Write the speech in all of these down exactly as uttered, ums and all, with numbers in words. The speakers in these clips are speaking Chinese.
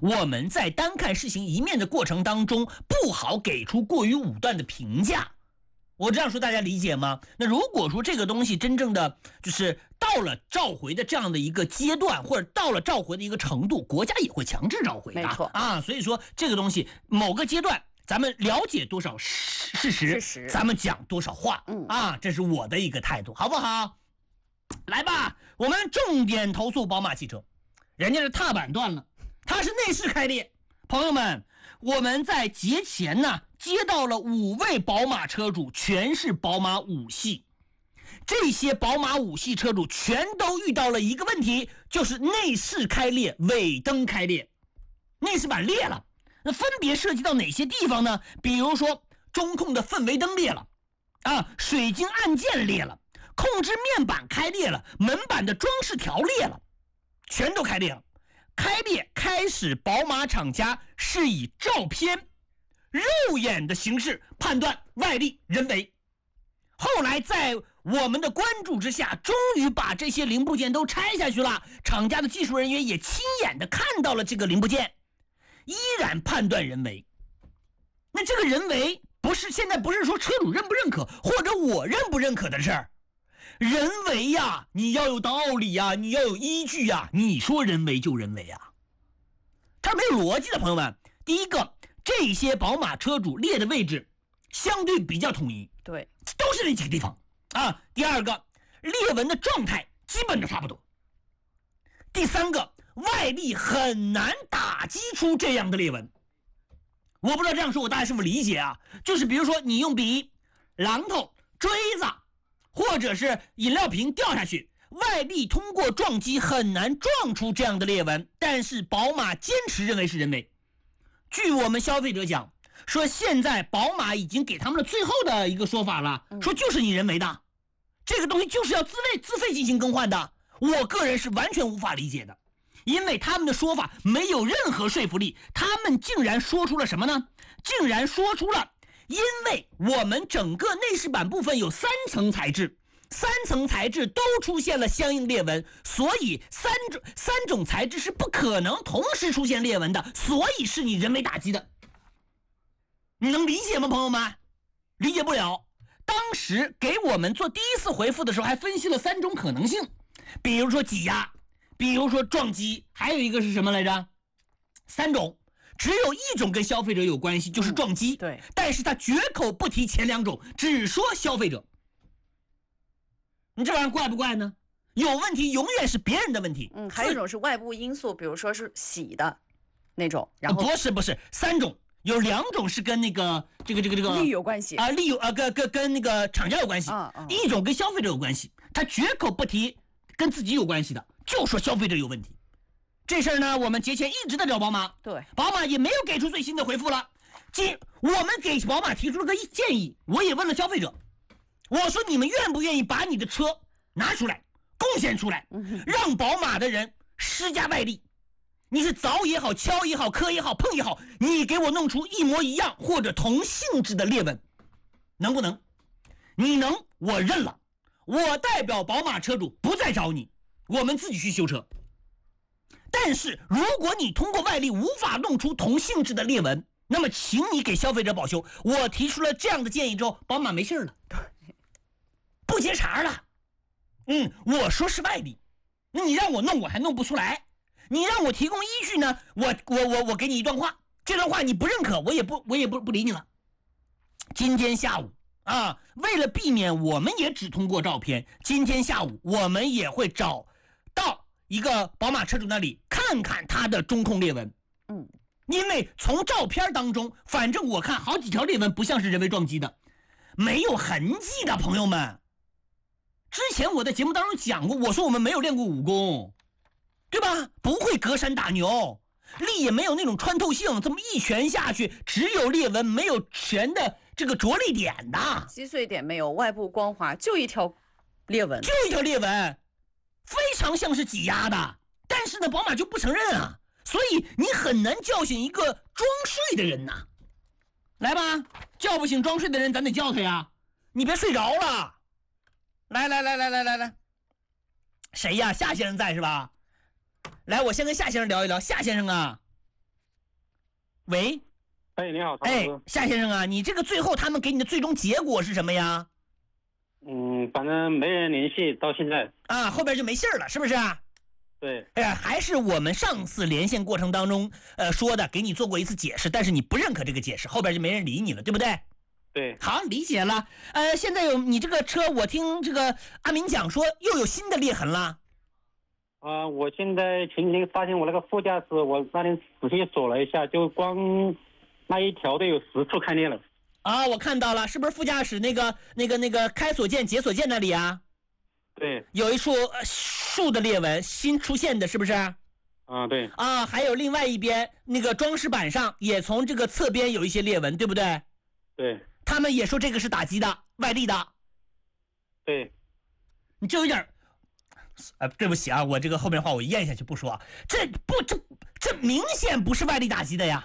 我们在单看事情一面的过程当中，不好给出过于武断的评价。我这样说大家理解吗？那如果说这个东西真正的就是到了召回的这样的一个阶段，或者到了召回的一个程度，国家也会强制召回的。 没错啊，所以说这个东西某个阶段咱们了解多少事实， 事实咱们讲多少话。 嗯啊，这是我的一个态度，好不好？来吧，我们重点投诉宝马汽车，人家的踏板断了，它是内饰开裂。朋友们，我们在节前呢接到了五位宝马车主，全是宝马五系。这些宝马五系车主全都遇到了一个问题，就是内饰开裂，尾灯开裂，内饰板裂了。那分别涉及到哪些地方呢？比如说中控的氛围灯裂了，啊，水晶按键裂了，控制面板开裂了，门板的装饰条裂了，全都开裂了。开裂开始，宝马厂家是以照片、肉眼的形式判断外力人为。后来在我们的关注之下，终于把这些零部件都拆下去了。厂家的技术人员也亲眼的看到了这个零部件，依然判断人为。那这个人为不是现在不是说车主认不认可，或者我认不认可的事儿。人为呀，你要有道理呀，你要有依据呀，你说人为就人为啊，它没有逻辑的。朋友们，第一个，这些宝马车主列的位置相对比较统一， 对， 都是那几个地方啊。第二个，裂纹的状态基本都差不多。第三个，外力很难打击出这样的裂纹。我不知道这样说我大家是否理解啊？就是比如说你用笔、榔头、锥子，或者是饮料瓶掉下去，外力通过撞击很难撞出这样的裂纹，但是宝马坚持认为是人为。据我们消费者讲，说现在宝马已经给他们了最后的一个说法了，说就是你人为的，这个东西就是要自费自费进行更换的。我个人是完全无法理解的，因为他们的说法没有任何说服力。他们竟然说出了什么呢？竟然说出了，因为我们整个内饰板部分有三层材质，三层材质都出现了相应裂纹，所以三种三种材质是不可能同时出现裂纹的，所以是你人为打击的。你能理解吗，朋友们？理解不了。当时给我们做第一次回复的时候，还分析了三种可能性，比如说挤压，比如说撞击，还有一个是什么来着？三种，只有一种跟消费者有关系，就是撞击。 嗯、对， 但是他绝口不提前两种，只说消费者。你这玩意儿怪不怪呢？有问题永远是别人的问题。 嗯，还有一种是外部因素，比如说是洗的那种，然后不是不是三种。有两种是跟那个这个这个这个利有关系啊，利有啊跟跟跟那个厂家有关系， 啊啊， 一种跟消费者有关系，他绝口不提跟自己有关系的，就说消费者有问题。这事儿呢，我们节前一直在找宝马， 对， 宝马也没有给出最新的回复了。今我们给宝马提出了个建议，我也问了消费者，我说你们愿不愿意把你的车拿出来贡献出来，让宝马的人施加外力。你是凿也好，敲也好，磕也好，碰也好，你给我弄出一模一样或者同性质的裂纹，能不能？你能，我认了。我代表宝马车主不再找你，我们自己去修车。但是如果你通过外力无法弄出同性质的裂纹，那么请你给消费者保修。我提出了这样的建议之后，宝马没信了，不接茬了。嗯，我说是外力，那你让我弄我还弄不出来。你让我提供依据呢，我我我我给你一段话，这段话你不认可，我也不我也不不理你了。今天下午啊，为了避免我们也只通过照片，今天下午我们也会找到一个宝马车主那里看看他的中控裂纹。 嗯， 因为从照片当中，反正我看好几条裂纹不像是人为撞击的，没有痕迹的。朋友们，之前我在节目当中讲过，我说我们没有练过武功。对吧？不会隔山打牛，力也没有那种穿透性，这么一拳下去，只有裂纹，没有拳的这个着力点的， 击碎点没有，外部光滑，就一条裂纹， 就一条裂纹，非常像是挤压的。但是呢，宝马就不承认啊，所以你很难叫醒一个装睡的人呐。来吧，叫不醒装睡的人，咱得叫他呀，你别睡着了。来来来来来来来，谁呀？夏先生在是吧？来，我先跟夏先生聊一聊。夏先生啊， 喂， 哎，你好，曹老哎师。， 夏先生啊，你这个最后他们给你的最终结果是什么呀？ 嗯，反正没人联系到现在。 啊，后边就没信儿了，是不是？ 对， 呃，还是我们上次连线过程当中，呃说的，给你做过一次解释，但是你不认可这个解释，后边就没人理你了，对不对？ 对， 好，理解了。呃，现在有你这个车，我听这个阿明讲说又有新的裂痕了。 啊、我现在前天发现我那个副驾驶，我那天仔细锁了一下，就光那一条都有十处开裂了。 啊，我看到了，是不是副驾驶那个那个那个开锁键、解锁键那里啊？ 对， 有一处呃竖的裂纹，新出现的，是不是？ 啊、对， 啊，还有另外一边那个装饰板上也从这个侧边有一些裂纹，对不对？ 对， 他们也说这个是打击的，外力的。 对， 你这有点儿，呃，对不起啊，我这个后面的话我咽下去不说啊，这不这这明显不是外力打击的呀。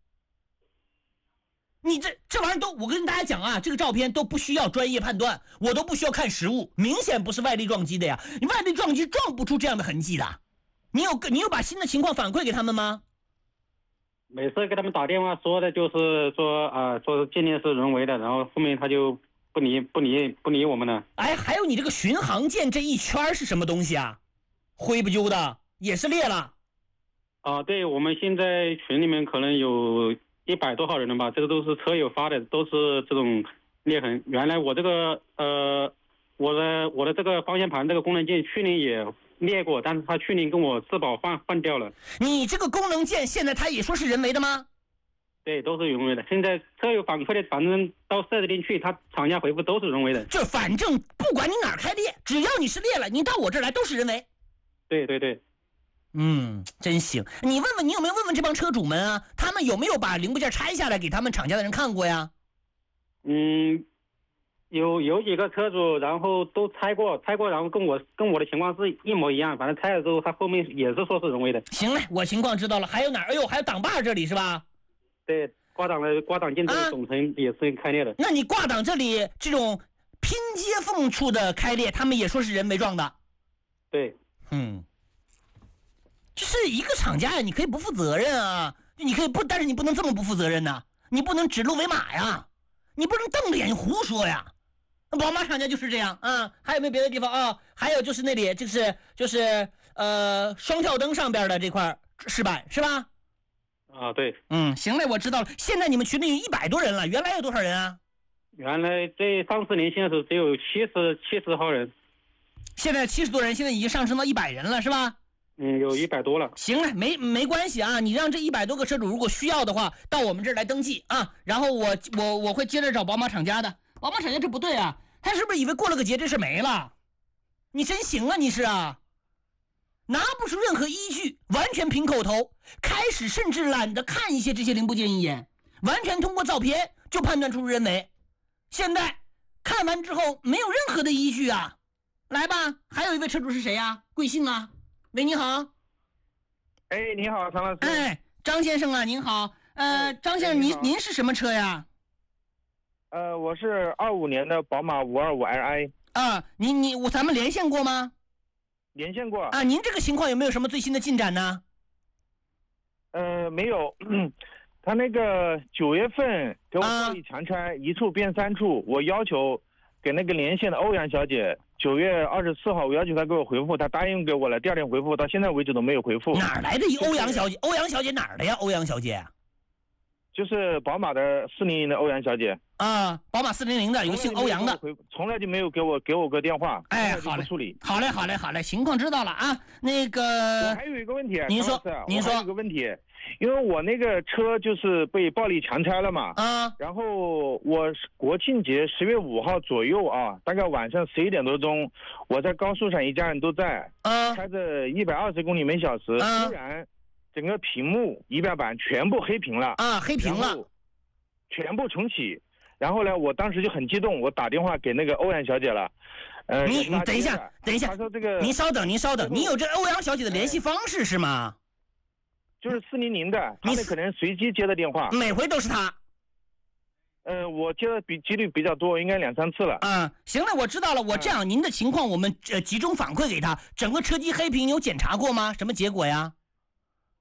你这这玩意儿都，我跟大家讲啊，这个照片都不需要专业判断，我都不需要看实物，明显不是外力撞击的呀。你外力撞击撞不出这样的痕迹的。你有你有把新的情况反馈给他们吗？ 每次给他们打电话说的就是说啊、说鉴定是人为的，然后后面他就不理不理不理我们了。 哎，还有你这个巡航键这一圈是什么东西啊？灰不揪的，也是裂了。 啊、对，我们现在群里面可能有一百多号人了吧，这个都是车友发的，都是这种裂痕。原来我这个呃，我的我的这个方向盘这个功能键去年也裂过，但是他去年跟我质保换换掉了。 你这个功能键现在他也说是人为的吗？ 对，都是人为的。现在车友反馈的，反正到四 S 店去，他厂家回复都是人为的。 就反正不管你哪儿开裂，只要你是裂了，你到我这儿来都是人为。 对对对， 嗯，真行。你问问你有没有问问这帮车主们啊，他们有没有把零部件拆下来给他们厂家的人看过呀？ 嗯，有有几个车主，然后都拆过，拆过，然后跟我跟我的情况是一模一样。反正拆了之后，他后面也是说是人为的。 行嘞，我情况知道了。还有哪儿？哎呦，还有挡把这里是吧？ 对，挂档的挂档键这啊个总成也是开裂的。 那你挂档这里这种拼接缝处的开裂，他们也说是人为撞的。 对， 嗯，就是一个厂家呀，你可以不负责任啊，你可以不，但是你不能这么不负责任呐、你不能指鹿为马呀，你不能瞪着眼睛胡说呀。宝马厂家就是这样啊。还有没有别的地方啊？还有就是那里就是就是呃双跳灯上边的这块饰板是吧？ 啊对， 嗯，行嘞，我知道了。现在你们群里有一百多人了，原来有多少人啊？ 原来这上次连线的时候只有七十七十号人， 现在七十多人，现在已经上升到一百人了，是吧？ 嗯，有一百多了。 行了，没没关系啊，你让这一百多个车主如果需要的话，到我们这儿来登记啊，然后我我我会接着找宝马厂家的。宝马厂家这不对啊，他是不是以为过了个节这事没了？你真行啊，你是啊，拿不出任何依据，完全凭口头，开始甚至懒得看一些这些零部件一眼，完全通过照片就判断出人为。现在看完之后没有任何的依据啊。来吧，还有一位车主是谁呀、贵姓啊？喂，你好。 哎，你好，常老师。 哎，张先生啊，您好。呃， 哎张先生，您哎你好您是什么车呀？ 呃，我是二五年的宝马五二五 L I， 啊，您你我咱们连线过吗？ 连线过。 啊，您这个情况有没有什么最新的进展呢？ 呃，没有。他那个九月份给我啊报一强拆，一处变三处，我要求给那个连线的欧阳小姐，九月二十四号我要求她给我回复，她答应给我了，第二天回复，到现在为止都没有回复。 哪儿来的一欧阳小姐？欧阳小姐哪儿的呀？欧阳小姐就是宝马的四零零的欧阳小姐， 啊，宝马四零零的，有个姓欧阳的。 从来就没有给我给我个电话， 哎， 从来就好嘞不处理。 好嘞，好嘞，好嘞，情况知道了啊。那我个还有一个问题， 您说张老师您说我还有一个问题，因为我那个车就是被暴力强拆了嘛， 啊然后我是国庆节十月五号左右啊，大概晚上十一点多钟，我在高速上，一家人都在， 啊开着一百二十公里每小时， 啊突然整个屏幕仪表板全部黑屏了， 啊，黑屏了。 然后全部重启。然后呢，我当时就很激动，我打电话给那个欧阳小姐了。呃， 你让她你等一下接的等一下她说这个您稍等，您稍等， 最后你有这欧阳小姐的联系方式是吗？ 就是四零零的，他你们可能随机接的电话。 每回都是她。 呃，我接的比几率比较多，应该两三次了。 啊，行了，我知道了。我这样，您的情况我们呃集中反馈给他。整个车机黑屏，你有检查过吗？什么结果呀？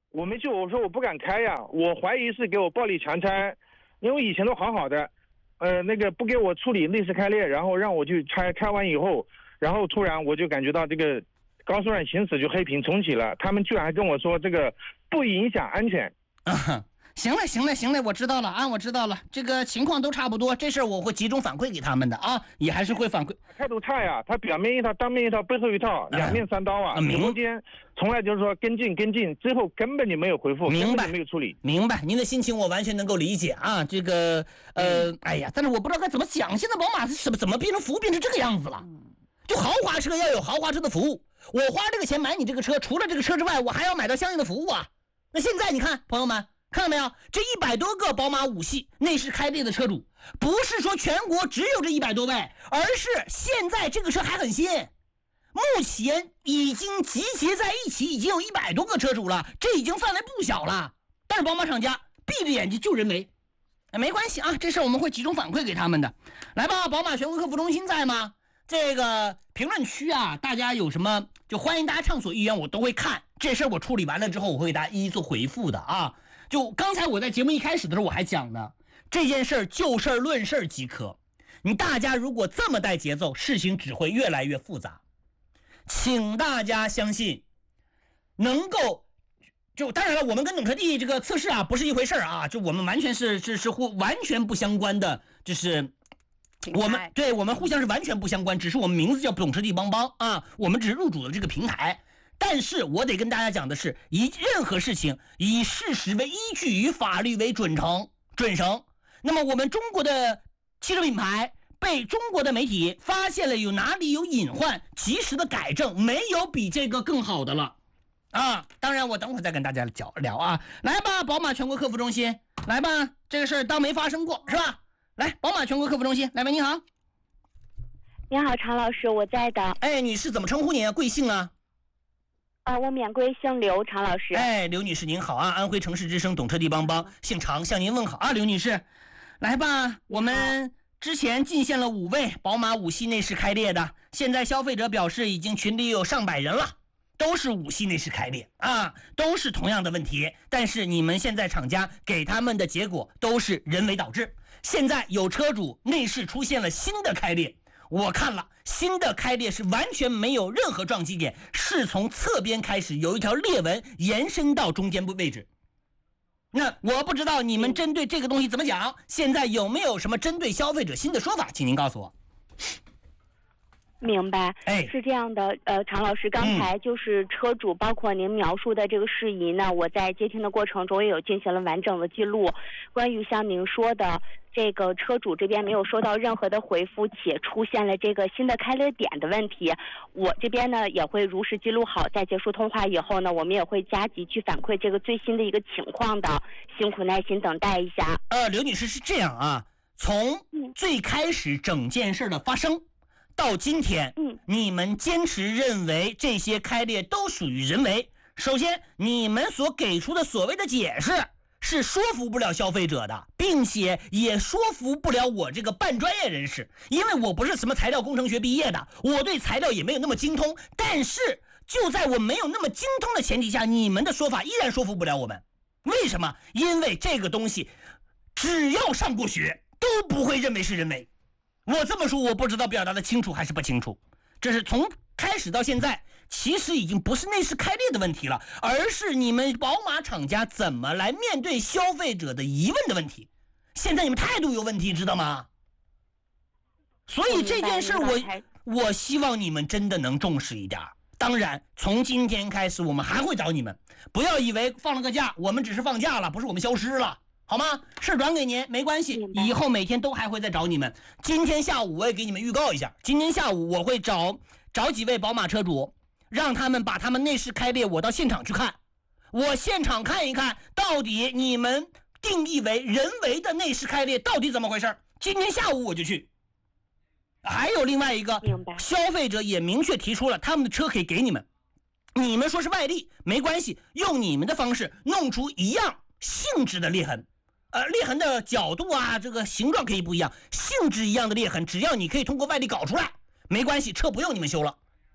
我没去，我说我不敢开呀，我怀疑是给我暴力强拆，因为以前都好好的，呃，那个不给我处理内饰开裂，然后让我去拆，拆完以后，然后突然我就感觉到这个高速上行驶就黑屏重启了，他们居然还跟我说这个不影响安全。 啊，行了行了行了，我知道了啊，我知道了，这个情况都差不多，这事儿我会集中反馈给他们的啊，也还是会反馈。 态度差呀，他表面一套，当面一套，背后一套，两面三刀啊！ 啊明中间从来就是说跟进跟进，最后根本就没有回复， 明白根本就没有处理。 明白，您的心情我完全能够理解啊。这个呃，哎呀，但是我不知道该怎么讲。现在宝马是怎么怎么变成服务变成这个样子了？就豪华车要有豪华车的服务，我花这个钱买你这个车，除了这个车之外，我还要买到相应的服务啊。那现在你看，朋友们看到没有？这一百多个宝马五系内饰开裂的车主，不是说全国只有这一百多位，而是现在这个车还很新。目前已经集结在一起，已经有一百多个车主了，这已经范围不小了。但是宝马厂家闭着眼睛就人为，哎，没关系啊，这事儿我们会集中反馈给他们的。来吧，宝马全国客服中心在吗？这个评论区啊，大家有什么就欢迎大家畅所欲言，我都会看。这事儿我处理完了之后，我会给大家一一做回复的啊。就刚才我在节目一开始的时候我还讲呢，这件事儿就事儿论事儿即可。你大家如果这么带节奏，事情只会越来越复杂。请大家相信，能够就当然了，我们跟懂车帝这个测试啊不是一回事儿啊，就我们完全是是是互完全不相关的，就是我们对我们互相是完全不相关，只是我们名字叫懂车帝帮帮啊，我们只是入主了这个平台。但是我得跟大家讲的是，以任何事情以事实为依据，以法律为准绳准绳。那么我们中国的汽车品牌被中国的媒体发现了有哪里有隐患，及时的改正，没有比这个更好的了啊！当然，我等会儿再跟大家聊聊啊。来吧，宝马全国客服中心，来吧，这个事儿当没发生过是吧？来，宝马全国客服中心，来吧，你好。 你好，常老师，我在的。 哎，你是怎么称呼你啊？贵姓啊？ 啊，我免贵姓刘，常老师。 哎，刘女士您好啊，安徽城市之声懂车帝帮帮，姓常，向您问好啊，刘女士。来吧，我们之前进线了五位宝马五系内饰开裂的，现在消费者表示已经群里有上百人了，都是五系内饰开裂啊，都是同样的问题，但是你们现在厂家给他们的结果都是人为导致。现在有车主内饰出现了新的开裂，我看了，新的开裂是完全没有任何撞击点，是从侧边开始有一条裂纹延伸到中间部位置。那我不知道你们针对这个东西怎么讲，现在有没有什么针对消费者新的说法，请您告诉我。 明白， 哎， 是这样的，呃，常老师，刚才就是车主，包括您描述的这个事宜呢，我在接听的过程中也有进行了完整的记录。关于像您说的，这个车主这边没有收到任何的回复，且出现了这个新的开裂点的问题，我这边呢也会如实记录好，在结束通话以后呢，我们也会加急去反馈这个最新的一个情况的，辛苦耐心等待一下。 呃，刘女士是这样啊，从最开始整件事的发生。到今天， 嗯， 你们坚持认为这些开裂都属于人为。首先，你们所给出的所谓的解释是说服不了消费者的，并且也说服不了我这个半专业人士，因为我不是什么材料工程学毕业的，我对材料也没有那么精通。但是，就在我没有那么精通的前提下，你们的说法依然说服不了我们。为什么？因为这个东西，只要上过学，都不会认为是人为。我这么说，我不知道表达的清楚还是不清楚。这是从开始到现在，其实已经不是内饰开裂的问题了，而是你们宝马厂家怎么来面对消费者的疑问的问题。现在你们态度有问题，知道吗？所以这件事我我希望你们真的能重视一点。当然，从今天开始，我们还会找你们，不要以为放了个假，我们只是放假了，不是我们消失了。好吗？事转给您没关系，以后每天都还会再找你们。今天下午我也给你们预告一下，今天下午我会找找几位宝马车主，让他们把他们内饰开裂，我到现场去看，我现场看一看，到底你们定义为人为的内饰开裂到底怎么回事。今天下午我就去。还有另外一个，消费者也明确提出了他们的车可以给你们，你们说是外力没关系，用你们的方式弄出一样性质的裂痕。呃，裂痕的角度啊，这个形状可以不一样，性质一样的裂痕，只要你可以通过外力搞出来，没关系，车不用你们修了。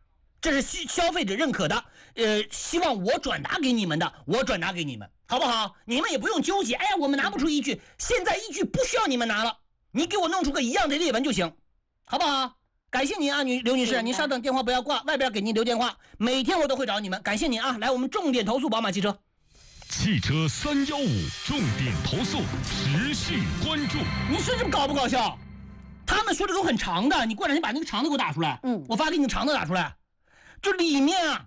这是消消费者认可的，呃，希望我转达给你们的，我转达给你们，好不好？你们也不用纠结，哎呀，我们拿不出依据，现在依据不需要你们拿了，你给我弄出个一样的列文就行，好不好？感谢您啊，女刘女士，您稍等，电话不要挂，外边给您留电话，每天我都会找你们，感谢您啊！来，我们重点投诉宝马汽车。 汽车三幺五重点投诉，持续关注。 你说这搞不搞笑？他们说的都很长的，你过两天把那个长的给我打出来， 嗯， 我发给你长的打出来，这里面啊，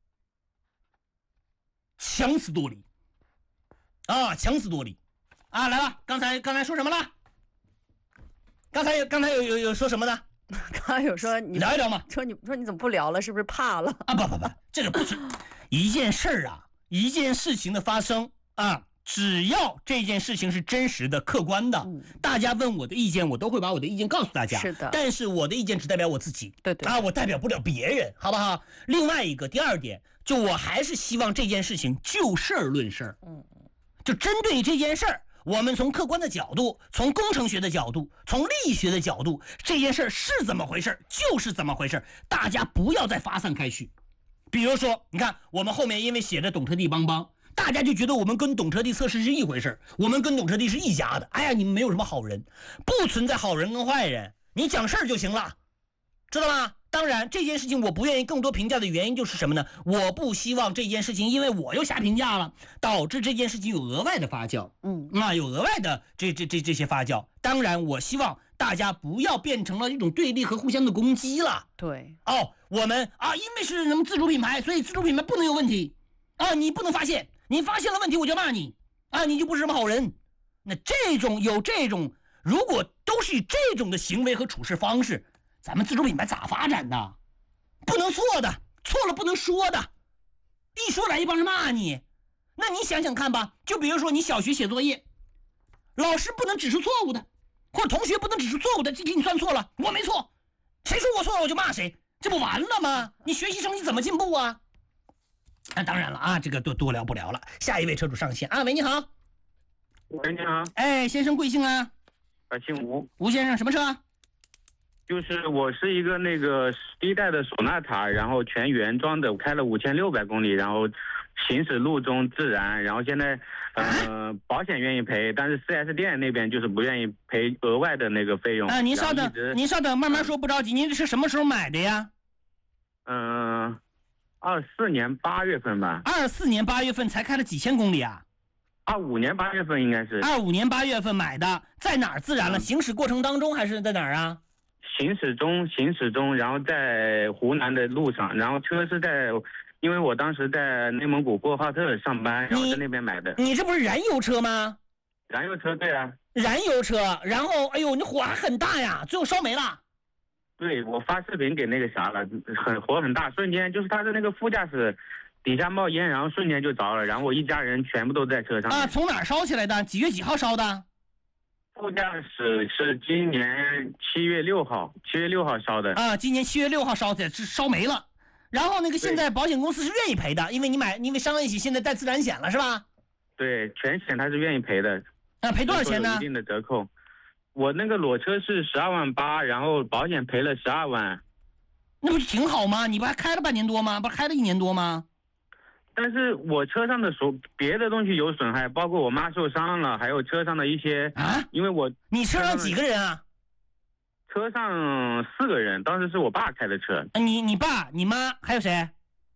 强词夺理，啊，强词夺理，啊，来吧，刚才刚才说什么了？刚才刚才有有有说什么呢？ 刚刚有说你聊一聊嘛， 说你说你怎么不聊了？是不是怕了？ 啊，不不不，这个不是一件事儿啊，一件事情的发生啊，只要这件事情是真实的、客观的， 嗯、 大家问我的意见，我都会把我的意见告诉大家。 是的， 但是我的意见只代表我自己， 对对啊，我代表不了别人，好不好？另外一个，第二点，就我还是希望这件事情就事儿论事儿， 嗯， 就针对这件事儿。我们从客观的角度，从工程学的角度，从力学的角度，这件事是怎么回事，就是怎么回事，大家不要再发散开去。比如说，你看我们后面因为写着懂车帝帮帮，大家就觉得我们跟懂车帝测试是一回事，我们跟懂车帝是一家的。哎呀，你们没有什么好人，不存在好人跟坏人，你讲事儿就行了，知道吗？当然，这件事情我不愿意更多评价的原因就是什么呢？我不希望这件事情因为我又瞎评价了，导致这件事情有额外的发酵。 嗯， 啊，有额外的这这这这些发酵。当然，我希望大家不要变成了一种对立和互相的攻击了。 对， 哦，我们啊，因为是什么自主品牌，所以自主品牌不能有问题啊，你不能发现，你发现了问题我就骂你啊，你就不是什么好人。那这种有这种，如果都是以这种的行为和处事方式，咱们自主品牌咋发展的？不能错的，错了不能说的，一说来一帮人骂你。那你想想看吧，就比如说你小学写作业，老师不能指出错误的，或者同学不能指出错误的，这给你算错了，我没错，谁说我错了我就骂谁，这不完了吗？你学习成绩怎么进步啊？那、啊、当然了啊，这个多多聊不聊了。下一位车主上线啊，喂，你好。 喂，你好。 哎，先生贵姓啊？ 啊，姓吴。 吴先生，什么车？ 就是我是一个那个第一代的索纳塔，然后全原装的，开了五千六百公里，然后行驶路中自燃，然后现在呃保险愿意赔，但是 四 S 店那边就是不愿意赔额外的那个费用。 啊，您稍等，您稍等，慢慢说，不着急。您这是什么时候买的呀？ 嗯，二四年八月份吧。 二四年八月份才开了几千公里啊？ 二五年八月份应该是。 二五年八月份买的，在哪儿自燃了？ 嗯、 行驶过程当中还是在哪儿啊？ 行驶中，行驶中，然后在湖南的路上，然后车是在，因为我当时在内蒙古呼和浩特上班，然后在那边买的。 你这不是燃油车吗？ 燃油车，对啊。 燃油车，然后，哎呦，你火还很大呀，最后烧没了。 对，我发视频给那个啥了，很火很大，瞬间就是他的那个副驾驶底下冒烟，然后瞬间就着了，然后我一家人全部都在车上。 啊，从哪儿烧起来的？几月几号烧的？ 副驾驶是今年七月六号，七月六号烧的啊，今年七月六号烧的，是烧没了。然后那个现在保险公司是愿意赔的，因为你买，因为伤一起现在带自燃险了，是吧？ 对，全险他是愿意赔的。 啊，赔多少钱呢？ 有一定的折扣。我那个裸车是十二万八，然后保险赔了十二万。 那不是挺好吗？你不还开了半年多吗？不是开了一年多吗？ 但是我车上的所别的东西有损害，包括我妈受伤了，还有车上的一些啊， 因为我你车上几个人啊？ 车上四个人，当时是我爸开的车。 你你爸、你妈还有谁？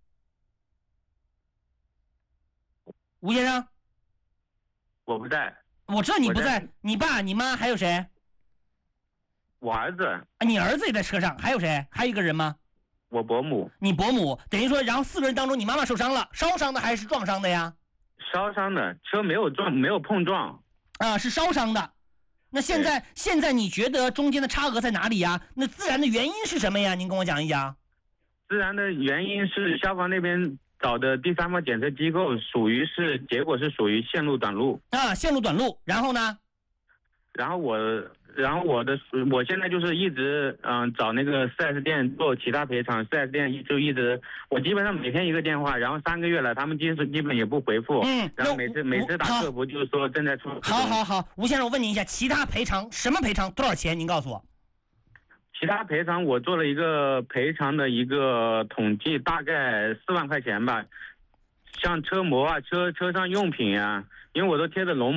吴先生， 我不在。 我知道你不在，在你爸、你妈还有谁？ 我儿子。 啊，你儿子也在车上，还有谁？还有一个人吗？ 我伯母。 你伯母，等于说，然后四个人当中，你妈妈受伤了，烧伤的还是撞伤的呀？ 烧伤的，车没有撞，没有碰撞。 啊，是烧伤的。那现在，现在你觉得中间的差额在哪里呀？那自燃的原因是什么呀？您跟我讲一讲。 自燃的原因是消防那边找的第三方检测机构，属于是结果是属于线路短路。 啊，线路短路，然后呢？ 然后我。然后我的我现在就是一直嗯、呃、找那个 四 S 店做其他赔偿， 四 S 店就一直我基本上每天一个电话，然后三个月了，他们基基本也不回复。 嗯， 然后每次每次打客服就是说正在出。 好好好，吴先生，我问您一下，其他赔偿什么赔偿多少钱？您告诉我。 其他赔偿我做了一个赔偿的一个统计，大概四万块钱吧。像车模啊、车车上用品啊，因为我都贴着龙